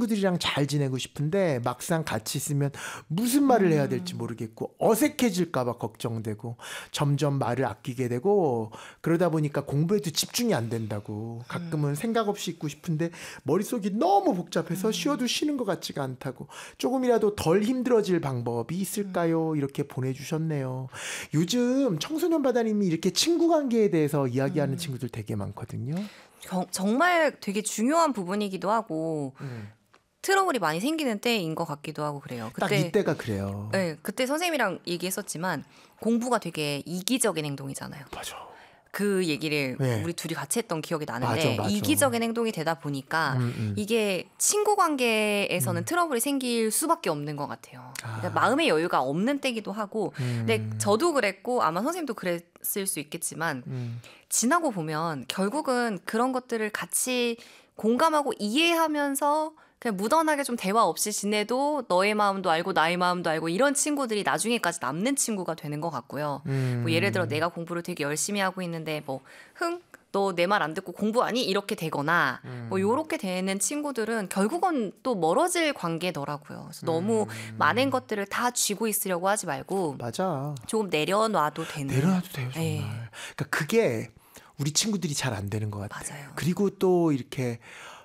친구들이랑 잘 지내고 싶은데 막상 같이 있으면 무슨 말을 해야 될지 모르겠고 어색해질까 봐 걱정되고 점점 말을 아끼게 되고 그러다 보니까 공부에도 집중이 안 된다고 가끔은 생각 없이 있고 싶은데 머릿속이 너무 복잡해서 쉬어도 쉬는 것 같지가 않다고 조금이라도 덜 힘들어질 방법이 있을까요? 이렇게 보내주셨네요. 요즘 청소년 바다님이 이렇게 친구 관계에 대해서 이야기하는 친구들 되게 많거든요. 정말 되게 중요한 부분이기도 하고 트러블이 많이 생기는 때인 것 같기도 하고 그래요. 딱 이때가 그래요. 네, 그때 선생님이랑 얘기했었지만 공부가 되게 이기적인 행동이잖아요. 맞아. 그 얘기를 네. 우리 둘이 같이 했던 기억이 나는데 맞아. 이기적인 행동이 되다 보니까 이게 친구 관계에서는 트러블이 생길 수밖에 없는 것 같아요. 그러니까 마음의 여유가 없는 때기도 하고 근데 저도 그랬고 아마 선생님도 그랬을 수 있겠지만 지나고 보면 결국은 그런 것들을 같이 공감하고 이해하면서 그냥 무던하게 좀 대화 없이 지내도 너의 마음도 알고 나의 마음도 알고 이런 친구들이 나중에까지 남는 친구가 되는 것 같고요. 뭐 예를 들어 내가 공부를 되게 열심히 하고 있는데 뭐 너 내 말 안 듣고 공부하니? 이렇게 되거나 뭐 요렇게 되는 친구들은 결국은 또 멀어질 관계더라고요. 그래서 너무 많은 것들을 다 쥐고 있으려고 하지 말고 맞아. 조금 내려놔도 되는. 내려놔도 돼요 정말. 네. 그러니까 그게 우리 친구들이 잘 안 되는 것 같아요. 맞아요. 그리고 또 이렇게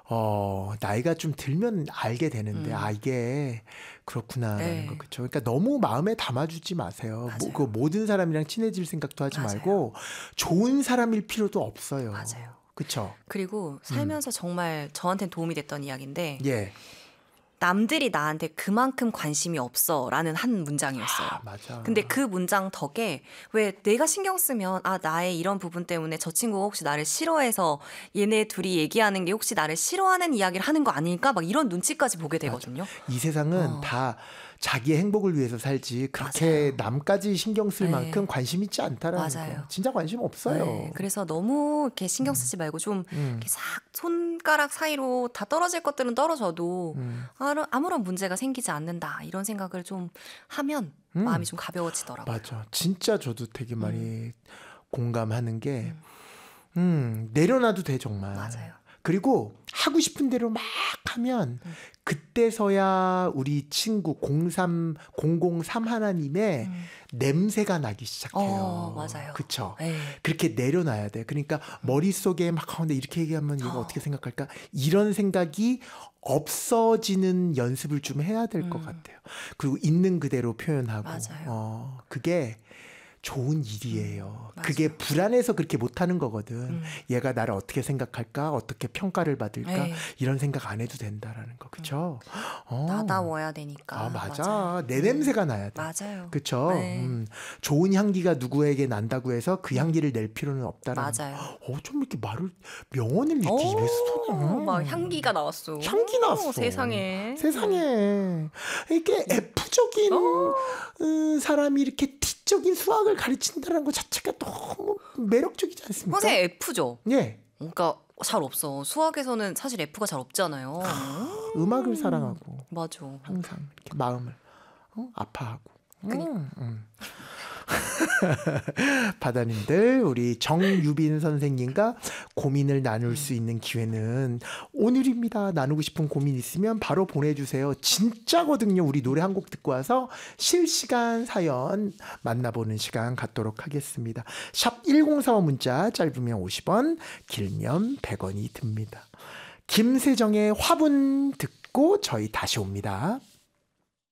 나이가 좀 들면 알게 되는데 이게 그렇구나라는 네. 거 그렇죠. 그러니까 너무 마음에 담아주지 마세요. 그 모든 사람이랑 친해질 생각도 하지 맞아요. 말고 좋은 사람일 필요도 없어요. 맞아요. 그렇죠. 그리고 살면서 정말 저한테는 도움이 됐던 이야기인데 예. 남들이 나한테 그만큼 관심이 없어라는 한 문장이었어요. 맞아. 근데 그 문장 덕에 왜 내가 신경 쓰면 나의 이런 부분 때문에 저 친구가 혹시 나를 싫어해서 얘네 둘이 얘기하는 게 혹시 나를 싫어하는 이야기를 하는 거 아닐까? 막 이런 눈치까지 보게 되거든요. 이 세상은 다 자기의 행복을 위해서 살지 그렇게 맞아요. 남까지 신경 쓸 네. 만큼 관심 있지 않다라는 맞아요. 거. 진짜 관심 없어요. 네, 그래서 너무 이렇게 신경 쓰지 말고 좀 이렇게 싹 손가락 사이로 다 떨어질 것들은 떨어져도 아무런 문제가 생기지 않는다 이런 생각을 좀 하면 마음이 좀 가벼워지더라고요. 맞아. 진짜 저도 되게 많이 공감하는 게 내려놔도 돼 정말. 맞아요. 그리고 하고 싶은 대로 막 하면 그때서야 우리 친구 003 하나님의 냄새가 나기 시작해요. 맞아요. 그쵸? 네. 그렇게 내려놔야 돼. 그러니까 머릿속에 막 근데 이렇게 얘기하면 얘가 어떻게 생각할까? 이런 생각이 없어지는 연습을 좀 해야 될 것 같아요. 그리고 있는 그대로 표현하고. 맞아요. 그게 좋은 일이에요. 맞아요. 그게 불안해서 그렇게 못하는 거거든. 얘가 나를 어떻게 생각할까? 어떻게 평가를 받을까? 네. 이런 생각 안 해도 된다라는 거. 그쵸? 나다워야 되니까. 맞아. 맞아요. 내 냄새가 나야 돼. 맞아요. 그쵸? 네. 좋은 향기가 누구에게 난다고 해서 그 향기를 낼 필요는 없다라는 맞아요. 거. 좀 이렇게 말을 명언을 이렇게 입에서 쏘냐. 막 향기가 나왔어. 향기 났어. 세상에. 이게 F적인 사람이 이렇게 T적인 수학을 가르친다는 것 자체가 너무 매력적이지 않습니까? 선생님 F죠? 예. 그러니까 잘 없어. 수학에서는 사실 F가 잘 없잖아요. 음악을 사랑하고 맞아. 항상 이렇게 마음을 아파하고. 바다님들 우리 정유빈 선생님과 고민을 나눌 수 있는 기회는 오늘입니다. 나누고 싶은 고민 있으면 바로 보내주세요. 진짜거든요. 우리 노래 한 곡 듣고 와서 실시간 사연 만나보는 시간 갖도록 하겠습니다. 샵 1045 문자 짧으면 50원 길면 100원이 듭니다. 김세정의 화분 듣고 저희 다시 옵니다.